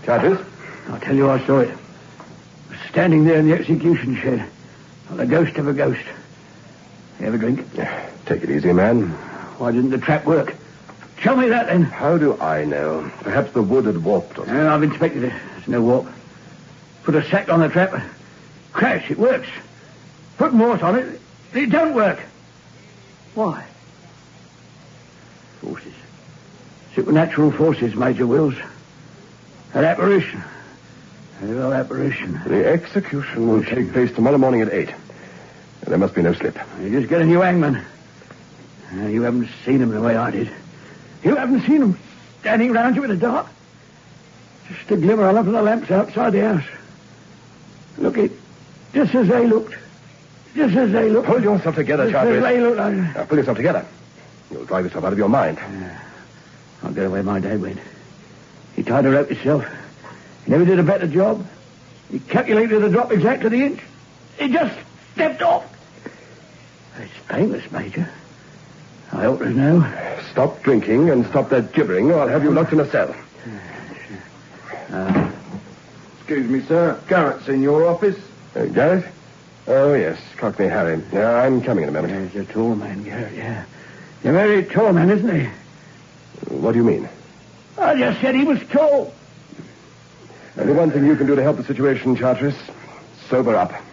Charteris? I'll tell you I saw it. I was standing there in the execution shed. Like the ghost of a ghost. You have a drink? Take it easy, man. Why didn't the trap work? Tell me that, then. How do I know? Perhaps the wood had warped or something. I've inspected it. There's no warp. Put a sack on the trap. Crash, it works. Put morse on it. It don't work. Why? Forces. Supernatural forces, Major Wills. An apparition. A real apparition. The execution will take place tomorrow morning at 8. There must be no slip. You just get a new hangman. You haven't seen him the way I did. You haven't seen him standing round you in the dark. Just a glimmer on the lamps outside the house. Look, just as they looked. Just as they looked. Hold yourself together, Charteris. Just as they looked. Now, pull yourself together. You'll drive yourself out of your mind. I'll get away my dad went. He tied a rope himself. He never did a better job. He calculated the drop exact to the inch. He just stepped off. It's painless, Major. I ought to know. Stop drinking and stop that gibbering, or I'll have you locked in a cell. Excuse me, sir. Garrett's in your office. Garrett? Oh, yes. Cockney Harry. I'm coming in a minute. He's a tall man, Garrett, yeah. He's a very tall man, isn't he? What do you mean? I just said he was tall. Only one thing you can do to help the situation, Charteris. Sober up.